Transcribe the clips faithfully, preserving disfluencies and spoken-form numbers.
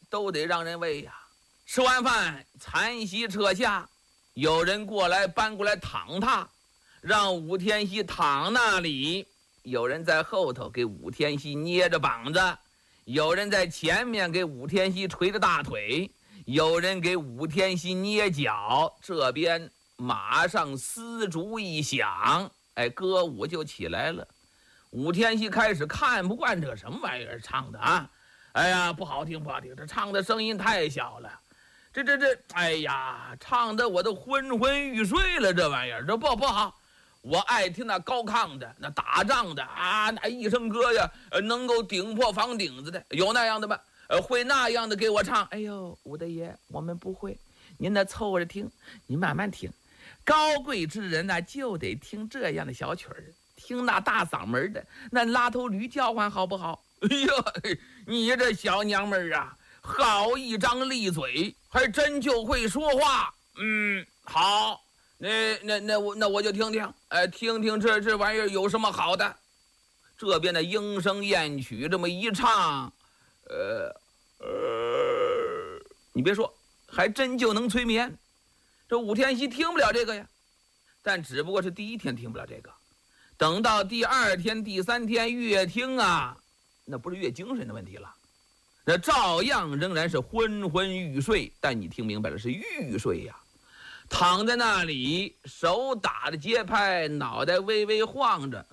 都得让人喂呀。吃完饭，残席撤下，有人过来搬过来躺榻，让武天锡躺那里。有人在后头给武天锡捏着膀子，有人在前面给武天锡捶着大腿，有人给武天锡捏脚。这边马上丝竹一响，哎，歌舞就起来了。武天锡开始看不惯这什么玩意儿唱的啊！哎呀，不好听不好听，这唱的声音太小了，这这这，哎呀，唱的我都昏昏欲睡了，这玩意儿这不不好。我爱听那高亢的，那打仗的啊，那一声歌呀，能够顶破房顶子的，有那样的吗？呃，会那样的给我唱。哎呦，武大爷，我们不会，您那凑着听，您慢慢听。高贵之人呢，就得听这样的小曲儿，听那大嗓门的，那拉头驴叫唤好不好？哎呦，你这小娘们儿啊，好一张利嘴，还真就会说话。嗯，好。那那那我那我就听听，哎，听听这这玩意儿有什么好的？这边的莺声燕曲这么一唱，呃呃，你别说，还真就能催眠。这武天锡听不了这个呀，但只不过是第一天听不了这个，等到第二天、第三天越听啊，那不是越精神的问题了，那照样仍然是昏昏欲睡，但你听明白了，是欲睡呀。躺在那里，手打着节拍，脑袋微微晃着，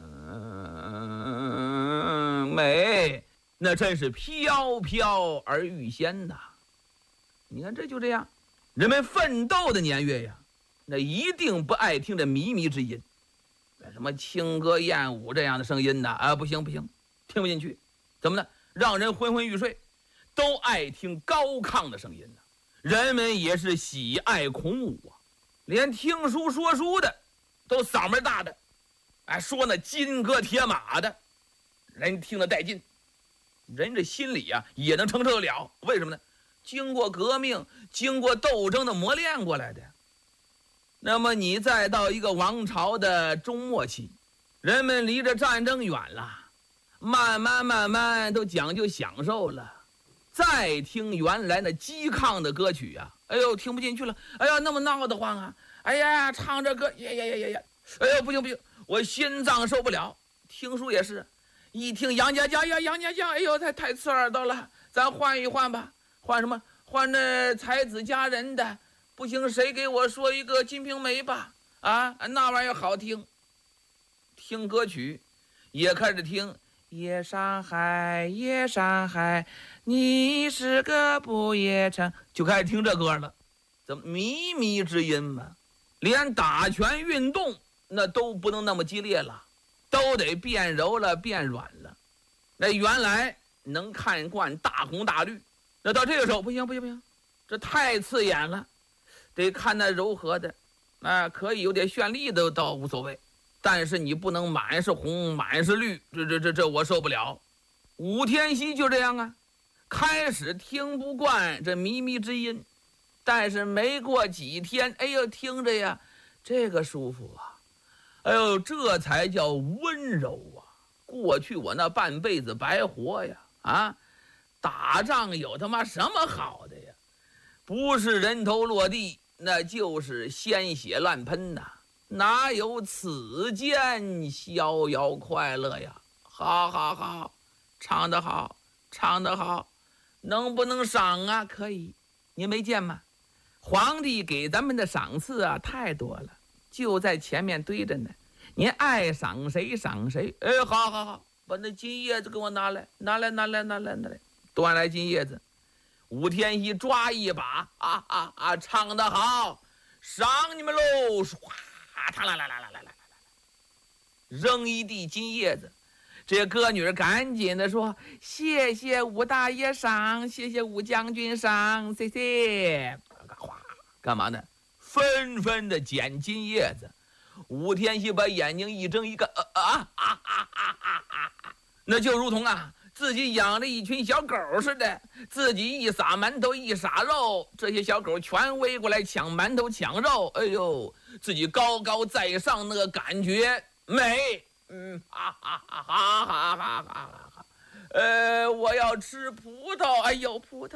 嗯，美，那真是飘飘而欲仙呐。你看，这就这样，人们奋斗的年月呀，那一定不爱听这靡靡之音，什么轻歌艳舞这样的声音呢？啊，不行不行，听不进去，怎么呢？让人昏昏欲睡，都爱听高亢的声音呢。人们也是喜爱孔武啊。连听书说书的都嗓门大的，哎，说那金戈铁马的，人听得带劲，人这心里啊也能承受得了。为什么呢？经过革命、经过斗争的磨练过来的。那么你再到一个王朝的中末期，人们离着战争远了，慢慢慢慢都讲究享受了，再听原来那激亢的歌曲啊，哎呦，听不进去了，哎呀，那么闹得慌啊，哎呀，唱这歌，呀呀呀呀呀，哎呦，不行不行，我心脏受不了。听书也是，一听杨家将呀，杨家将，哎呦，太太刺耳朵了，咱换一换吧，换什么？换那才子佳人的，不行，谁给我说一个《金瓶梅》吧？啊，那玩意儿好听。听歌曲，也开始听。夜上海，夜上海，你是个不夜城，就开始听这歌了。怎么靡靡之音嘛？连打拳运动那都不能那么激烈了，都得变柔了，变软了。那原来能看惯大红大绿，那到这个时候不行不行不行，这太刺眼了，得看那柔和的，啊，可以有点绚丽的倒无所谓。但是你不能满是红满是绿，这这这这我受不了。武天锡就这样啊，开始听不惯这靡靡之音，但是没过几天，哎呦，听着呀，这个舒服啊，哎呦，这才叫温柔啊！过去我那半辈子白活呀，啊，打仗有他妈什么好的呀？不是人头落地，那就是鲜血乱喷呐、啊。哪有此间逍遥快乐呀？好好好，唱得好，唱得好，能不能赏啊？可以，你没见吗？皇帝给咱们的赏赐啊太多了，就在前面堆着呢，您爱赏谁赏谁。哎，好好好，把那金叶子给我拿来，拿来拿来拿来拿来，端来金叶子。武天锡抓一把，啊啊啊，唱得好，赏你们喽！唰，他啦啦啦啦啦啦啦，扔一地金叶子。这歌女赶紧的说：“谢谢武大爷赏，谢谢武将军赏，谢谢。”哗，干嘛呢？纷纷的捡金叶子。武天锡把眼睛一睁一看，啊啊啊啊啊啊啊！那就如同啊，自己养了一群小狗似的，自己一撒馒头一撒肉，这些小狗全围过来抢馒头抢肉。哎呦，自己高高在上那个感觉美。嗯，哈哈哈哈哈哈哈哈！呃，我要吃葡萄，哎呦，葡萄。